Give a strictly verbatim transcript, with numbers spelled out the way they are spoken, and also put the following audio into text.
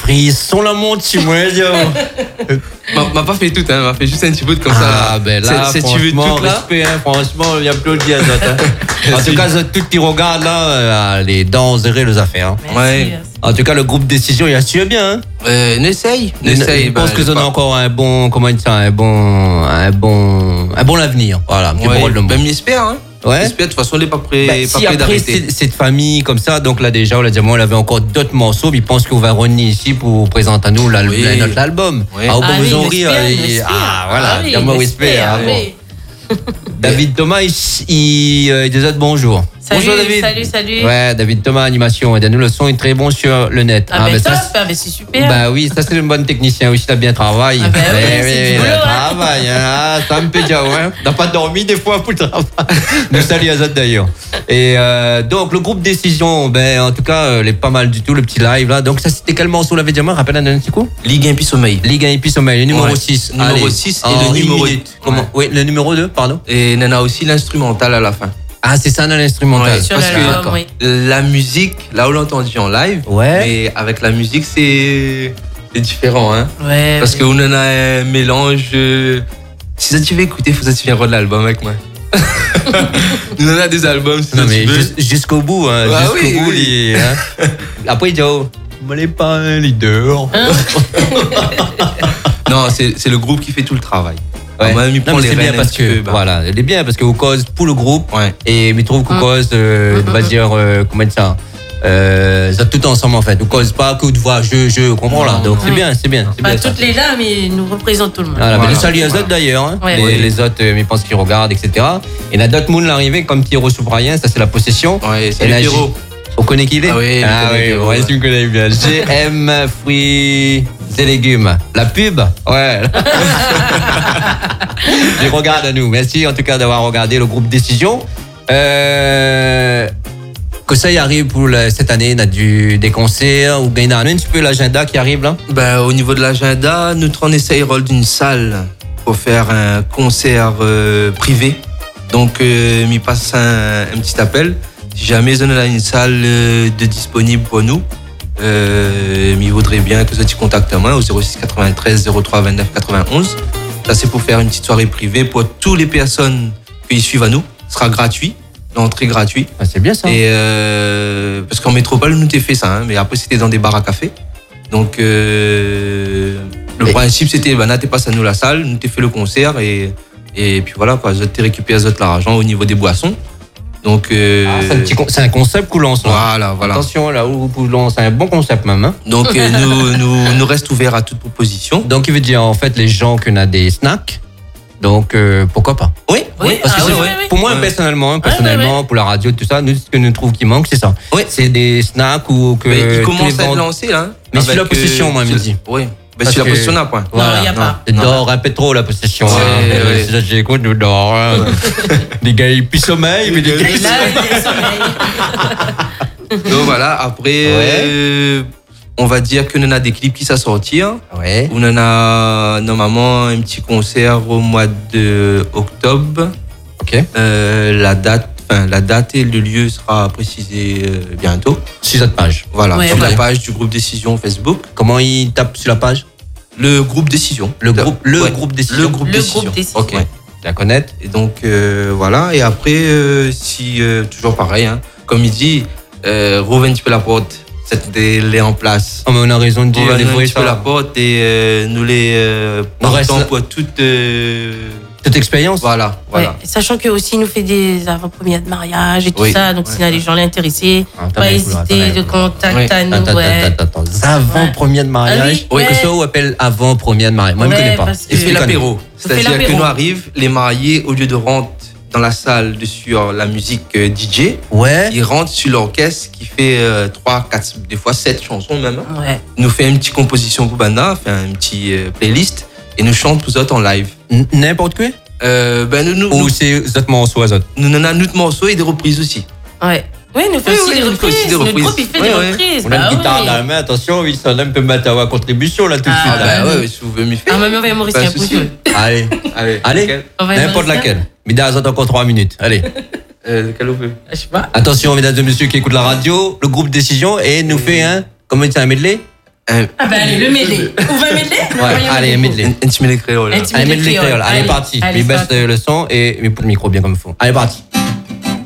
Frisson la monte, tu moi, yo. M'a pas fait tout, hein, m'a fait juste un petit bout de comme ah, ça. Ah, ben là, c'est, franchement, tu veux tout, là respect, hein, franchement, il y a plus de dire, hein. En tout cas, tout qui regarde là, euh, les dents, zérer les affaires. Hein. Merci, ouais. merci. En tout cas, le groupe Décision, il assure bien. Hein. Euh, n'essaye, n'essaye. Je pense bah, que ça a encore un bon, comment dire ça, un bon, un bon, un bon avenir. Voilà, ouais, bon ben, m'espère, hein. Ouais. J'espère, de toute façon, on n'est pas prêt, bah, pas si prêt après d'arrêter. Cette famille comme ça, donc là déjà, on l'a dit, moi, on avait encore d'autres morceaux, mais il pense qu'on va revenir ici pour présenter à nous la, oui. la, notre album. Oui. Ah, ah, bon, oui, vous en rire. Ah, voilà, ah, oui, moi, respect. Ah, bon. David Thomas, il, il, il dit bonjour. Salut, bonjour David. Salut, salut. Ouais, David Thomas, animation. Et nous, le son est très bon sur le net. Ah, ah ben bah, top, ça, c'est super. Bah oui, ça c'est un bon technicien aussi, t'as bien travaillé. Ah ben oui, ouais, c'est oui, du boulot, hein. Travail, hein. Ça me fait dire, ouais. T'as pas dormi des fois pour le travail. Nous saluons Azot d'ailleurs. Et euh, donc, le groupe Décision, ben en tout cas, euh, les pas mal du tout, le petit live là. Donc, ça c'était quel morceau, l'avait dit moi, rappelle un petit coup. Ligue un puis sommeil. Ligue un puis sommeil, le numéro ouais. six. Numéro Allez. six et le numéro deux. Comment ouais. Oui, le numéro deux, pardon. Et Nana aussi l'instrumental à la fin. Ah, c'est ça dans l'instrumental. Ouais, parce que oui. la musique, là où l'on l'a entendu en live, ouais. mais avec la musique, c'est, c'est différent. Hein? Ouais, parce ouais. qu'on en a un mélange. Euh... Si ça tu veux écouter, il faut que ça tu viennes de l'album avec moi. Nous on a des albums. Si non, ça mais tu veux. Jus- jusqu'au bout. Hein, ah, jusqu'au oui, bout. oui. Les, hein. Après, il dit oh, on n'est pas un leader. Non, c'est, c'est le groupe qui fait tout le travail. Ouais. Moi, il prend non, mais les c'est bien parce que peu, bah. voilà, elle est bien parce que vous cause pour le groupe ouais. et mais trouve qu'on cause, euh, on va dire euh, comment dire ça, euh, ça tout ensemble en fait. Vous cause pas que de voix, je, je comprends là. Donc c'est oui. bien, c'est bien. C'est bah, bien toutes ça. Les dames, ils nous représentent tout le monde. Voilà, voilà. mais nous saluons les voilà. autres d'ailleurs, hein. ouais. les, Oui. les autres, euh, ils pensent qu'ils regardent, et cetera. Et il y en a d'autres monde l'arrivée comme Pierrot Soubrayen, ça c'est la possession. Ouais, c'est le Pierrot. On connaît qui il est? Ah oui, ah oui, ouais, tu me connais bien. G M fruits et légumes. La pub? Ouais. Je regarde à nous. Merci en tout cas d'avoir regardé le groupe Décision. Euh, que ça y arrive pour la, cette année, on a du, des concerts ou bien un petit peu l'agenda qui arrive là? Ben, au niveau de l'agenda, nous on essaye rôle d'une salle pour faire un concert euh, privé. Donc, euh, m'y passe un, un petit appel. Si jamais on a une salle de disponible pour nous, euh, il vaudrait bien que tu contactes moi au zéro six quatre-vingt-treize zéro trois vingt-neuf quatre-vingt-onze. Ça, c'est pour faire une petite soirée privée pour toutes les personnes qui suivent à nous. Ce sera gratuit, l'entrée gratuite. Ah, c'est bien ça. Et euh, parce qu'en métropole, nous t'ai fait ça, hein, mais après c'était dans des bars à café. Donc euh, le et principe c'était, bah, t'es passé à nous la salle, nous t'ai fait le concert et et puis voilà quoi, t'es récupéré l'argent au niveau des boissons. Donc, euh... ah, c'est, un petit con- c'est un concept qu'on lance. Voilà, voilà. Attention, là où vous lancez un bon concept même. Hein. Donc, euh, nous, nous, nous reste ouvert à toute proposition. Donc, il veut dire en fait les gens qu'on a des snacks. Donc, euh, pourquoi pas? Oui, oui. Parce que ah, c'est, oui, oui, oui. pour moi, oui. personnellement, personnellement, oui, oui. pour la radio, tout ça, nous, ce que nous trouve qui manque, c'est ça. Oui. C'est des snacks ou que. Mais il commence à bandes... être lancé là. Mais sur la possession, moi, il me dit. Oui. Ben, sur la possession, n'a point. Voilà. Non, il n'y a pas. Je dors un peu trop, la possession. Ouais, hein. ouais. Ça, j'écoute, nous dors. Hein. Des gars, ils pissent sommeil, mais des gars, ils donc voilà, après, ouais. euh, on va dire que nous avons des clips qui s'assortir. Ouais. On en a normalement un petit concert au mois d'octobre. Ok. Euh, la date. Enfin, la date et le lieu sera précisé euh, bientôt. Sur cette page. Voilà, ouais, sur ouais. la page du groupe Décision Facebook. Comment ils tapent sur la page? Le groupe Décision. Le groupe, le ouais. groupe Décision. Le groupe le Décision. Groupe Décision. Ok. Ouais. La connaître. Et donc euh, voilà. Et après, euh, si euh, toujours pareil, hein, comme il dit, euh, rouvre un petit peu la porte. C'était en place. Oh, mais on a raison de dire. On des ouvre fois, un petit peu la porte et euh, nous les euh, partons reste... pour toute. Euh, Cette expérience. Voilà, voilà. Ouais, sachant que aussi nous fait des avant-premières de mariage et tout oui. ça, donc ouais. s'il y a des gens l'intéressés, Ah, pas hésiter de contact à nous. Attends, ouais. attends, attends, attends. Avant-première de mariage. Ah oui, oui, ouais. que ça, on appelle avant-première de mariage. Moi, Ouais, je ne connais pas. parce que- Et fait l'apéro. Ça fait C'est-à-dire que l'apéro. nous arrivent, les mariés, au lieu de rentrer dans la salle de sur la musique euh, D J, Ouais. ils rentrent sur l'orchestre qui fait euh, trois, quatre, des fois sept chansons même. Ouais. Nous fait une petite composition pour Banda, fait un petit euh, playlist et nous chante tous autres en live. N- N'importe quoi? Euh, ben nous, nous, Ou nous, c'est exactement soit ça? nous en avons notre morceau et des reprises aussi. Ouais. Oui, nous fait Oui, aussi oui, des nous fait reprises. aussi des Notre reprises. groupe, il fait Ouais, des ouais. reprises. On a bah une guitare oui. dans la main, attention, oui, ça on peut mettre à contribution là tout de Ah, suite. bah, là. Ah ouais, si vous voulez m'y faire. Ah, mais on va Maurice, Pas un de peu souci. de- Allez, Allez, allez, lequel On va n'importe Maurice, laquelle. Mesdames, attends encore trois minutes. Allez. Euh, lequel on veut? Je sais pas. Attention, mesdames et messieurs qui écoutent la radio, le groupe Décision et nous fait un, comment c'est un medley? Un, Ah ben allez, le medley. On va medley Ouais, allez, medley. un, un petit medley créole. Un petit Allez, medley medley créole. créole. Allez, Allez, parti. allez, Il c'est baisse parti. le son et il put le micro bien comme il faut. Allez, parti.